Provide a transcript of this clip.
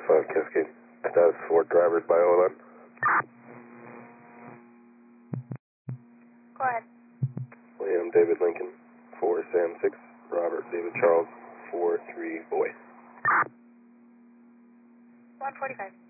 5 Cascade. Status for drivers by OLN. Go ahead. William David Lincoln, 4 Sam 6, Robert David Charles, 4 3 Boy. 145.